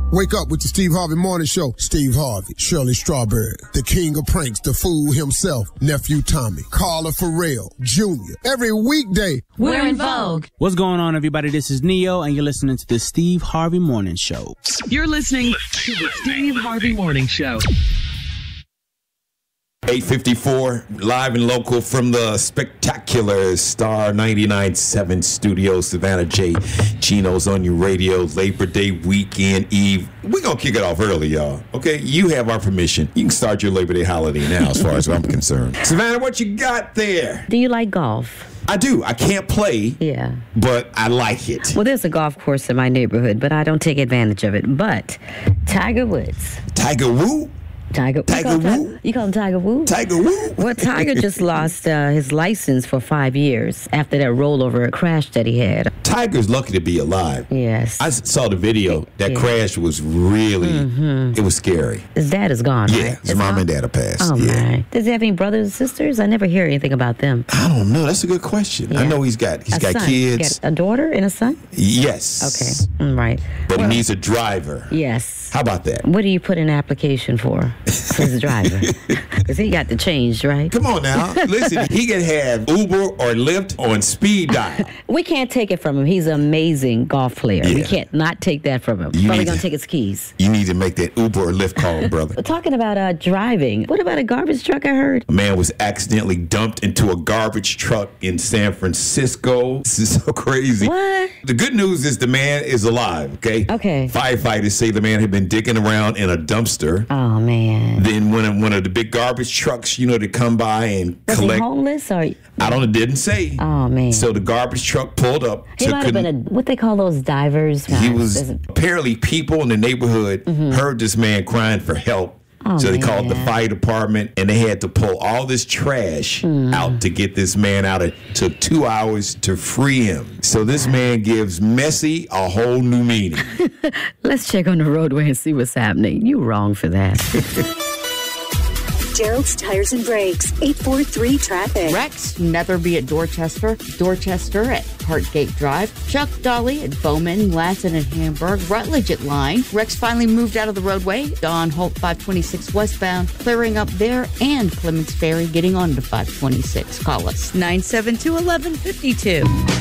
Wake up with the Steve Harvey Morning Show. Steve Harvey, Shirley Strawberry, the king of pranks, the fool himself, Nephew Tommy, Carla Farrell, Jr. Every weekday. We're in vogue. What's going on, everybody? This is Neo, and you're listening to the Steve Harvey Morning Show. You're listening to the Steve Harvey Morning Show. 8:54, live and local from the spectacular Star 99.7 studio. Savannah J. Chino's on your radio. Labor Day weekend eve. We're going to kick it off early, y'all. Okay? You have our permission. You can start your Labor Day holiday now, as far as I'm concerned. Savannah, what you got there? Do you like golf? I do. I can't play. Yeah. But I like it. Well, there's a golf course in my neighborhood, but I don't take advantage of it. But Tiger Woods. Tiger Woo? Tiger Woo? You call him Tiger Woo? Tiger Woo? Well, Tiger just lost his license for 5 years after that rollover crash that he had. Tiger's lucky to be alive. Yes. I saw the video. That crash was really, it was scary. His dad is gone, Yeah, right? his mom and dad are passed. Oh, yeah. my. Does he have any brothers and sisters? I never hear anything about them. I don't know. That's a good question. Yeah. I know he's got son. kids. He got a daughter and a son? Yes. Okay, right. But he needs a driver. Yes. How about that? What do you put in application for his driver? Because he got the change, right? Come on now. Listen, he can have Uber or Lyft on speed dial. We can't take it from him. He's an amazing golf player. Yeah. We can't not take that from him. You Probably need going to- to take his keys. You need to make that Uber or Lyft call, brother. Talking about driving, what about a garbage truck I heard? A man was accidentally dumped into a garbage truck in San Francisco. This is so crazy. What? The good news is the man is alive, okay? Okay. Firefighters say the man had been digging around in a dumpster. Oh, man. Then when one of the big garbage trucks, to come by and Was he collect. homeless or? I don't know, didn't say. Oh, man. So the garbage truck pulled up. He might have been what they call those divers. He was, apparently people in the neighborhood heard this man crying for help. Oh, So they called the man. fire department, and they had to pull all this trash out to get this man out. It took 2 hours to free him. So this man gives messy a whole new meaning. Let's check on the roadway and see what's happening. You wrong for that. Gerald's Tires and Brakes, 843 traffic. Rex Netherby at Dorchester, Dorchester at Hartgate Drive, Chuck Dolly at Bowman, Lassen at Hamburg, Rutledge at Line. Rex finally moved out of the roadway. Don Holt 526 westbound, clearing up there, and Clements Ferry getting on to 526. Call us 972-1152.